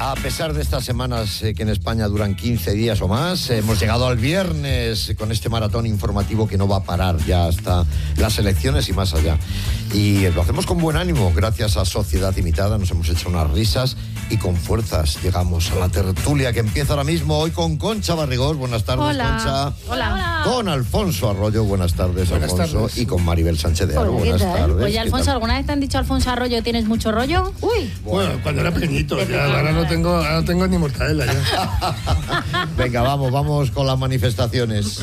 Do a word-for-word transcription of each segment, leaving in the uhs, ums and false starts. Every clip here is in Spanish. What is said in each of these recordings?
A pesar de estas semanas eh, que en España duran quince días o más, eh, hemos llegado al viernes con este maratón informativo que no va a parar ya hasta las elecciones y más allá. Y lo hacemos con buen ánimo, gracias a Sociedad Imitada, nos hemos hecho unas risas y con fuerzas llegamos a la tertulia que empieza ahora mismo, hoy con Concha Barrigós. Buenas tardes, Hola. Concha. Hola. Hola. Con Alfonso Arroyo, buenas tardes, Buenas Alfonso. tardes. Y con Maribel Sánchez de Aro, Hola, buenas ¿qué tal? tardes. Oye, ¿Qué Alfonso, tal? ¿alguna vez te han dicho Alfonso Arroyo, tienes mucho rollo? Uy. Bueno, cuando era pequeñito, ya, ahora no tengo, ahora no tengo ni mortadela ya. Venga, vamos, vamos con las manifestaciones.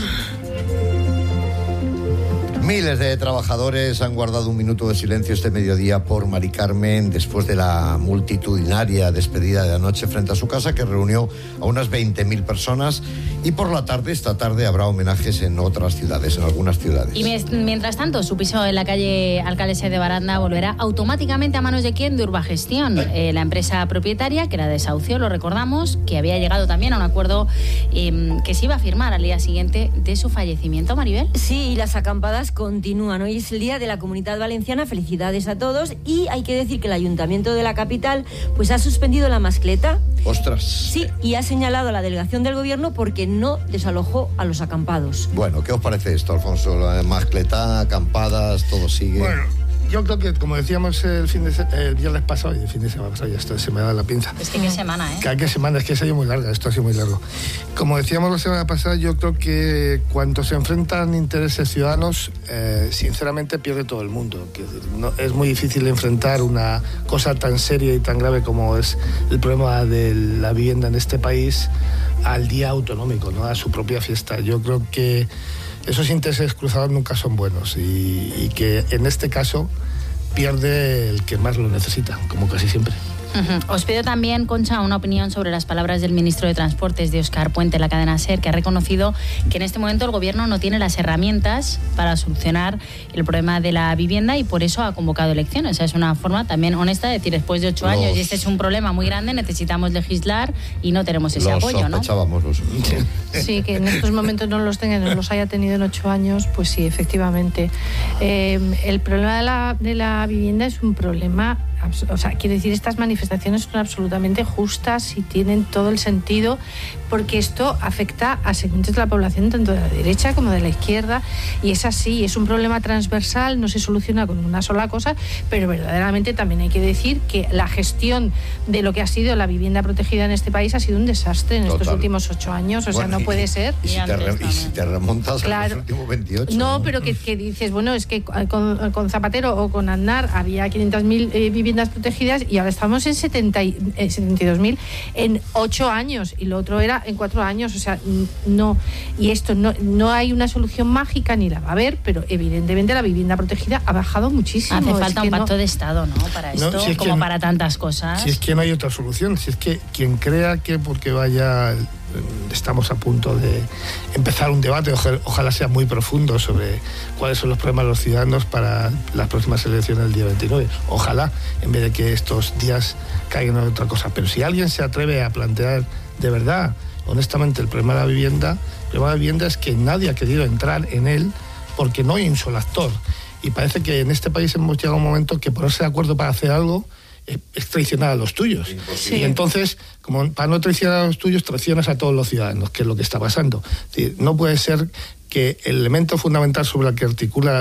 Miles de trabajadores han guardado un minuto de silencio este mediodía por Mari Carmen después de la multitudinaria despedida de anoche frente a su casa, que reunió a unas veinte mil personas, y por la tarde, esta tarde, habrá homenajes en otras ciudades, en algunas ciudades. Y mientras tanto, su piso en la calle Alcalde de Baranda volverá automáticamente a manos de quién, de Urbagestión, eh, la empresa propietaria que la desahució, lo recordamos, que había llegado también a un acuerdo eh, que se iba a firmar al día siguiente de su fallecimiento. Maribel. Sí, y las acampadas continúan. Hoy es el Día de la Comunidad Valenciana. Felicidades a todos. Y hay que decir que el Ayuntamiento de la capital pues ha suspendido la mascleta. ¡Ostras! Sí, y ha señalado a la delegación del gobierno porque no desalojó a los acampados. Bueno, ¿qué os parece esto, Alfonso? La mascleta, acampadas, todo sigue. Bueno, yo creo que, como decíamos el fin de se- el viernes pasado, y el fin de semana pasado, ya esto se me da la pinza. Es que qué semana, ¿eh? Cada que semana, es que se ha ido muy larga, esto ha sido muy largo. Como decíamos la semana pasada, yo creo que cuando se enfrentan intereses ciudadanos, eh, sinceramente pierde todo el mundo. Quiero decir, no, es muy difícil enfrentar una cosa tan seria y tan grave como es el problema de la vivienda en este país al día autonómico, ¿no? A su propia fiesta. Yo creo que esos intereses cruzados nunca son buenos y, y que en este caso pierde el que más lo necesita, como casi siempre. Uh-huh. Os pido también, Concha, una opinión sobre las palabras del ministro de Transportes, de Óscar Puente, en la cadena SER, que ha reconocido que en este momento el gobierno no tiene las herramientas para solucionar el problema de la vivienda y por eso ha convocado elecciones. O sea, es una forma también honesta de decir, después de ocho Los... años y este es un problema muy grande, necesitamos legislar y no tenemos ese los apoyo, ¿no? sospechábamos, los... Sí, que en estos momentos no los tenga, no los haya tenido en ocho años, pues sí, efectivamente. Eh, el problema de la, de la vivienda es un problema, o sea, quiero decir, estas manifestaciones son absolutamente justas y tienen todo el sentido, porque esto afecta a segmentos de la población, tanto de la derecha como de la izquierda, y es así, es un problema transversal, no se soluciona con una sola cosa, pero verdaderamente también hay que decir que la gestión de lo que ha sido la vivienda protegida en este país ha sido un desastre en Total. estos últimos ocho años, o Bueno, sea, no y, puede ser. Y, si, Y te re, antes y si te remontas Claro. a los últimos veintiocho. No, pero que, que dices, bueno, es que con, con Zapatero o con Aznar había quinientas mil eh, viviendas protegidas y ahora estamos en setenta y dos mil en ocho años y lo otro era en cuatro años, o sea, no, y esto no, no hay una solución mágica ni la va a haber, pero evidentemente la vivienda protegida ha bajado muchísimo. Hace falta es que un pacto no... de Estado, ¿no? Para No, esto, si es como que- para tantas cosas. Si es que no hay otra solución, si es que quien crea que porque vaya estamos a punto de empezar un debate, ojalá, ojalá sea muy profundo, sobre cuáles son los problemas de los ciudadanos para las próximas elecciones del día veintinueve. Ojalá, en vez de que estos días caigan en otra cosa. Pero si alguien se atreve a plantear de verdad, honestamente, el problema de la vivienda, el problema de la vivienda es que nadie ha querido entrar en él porque no hay un solo actor. Y parece que en este país hemos llegado a un momento que ponerse de acuerdo para hacer algo es, es traicionar a los tuyos. Imposible. Y entonces, como para no traicionar a los tuyos, traicionas a todos los ciudadanos, que es lo que está pasando. Es decir, no puede ser que el elemento fundamental sobre el que articula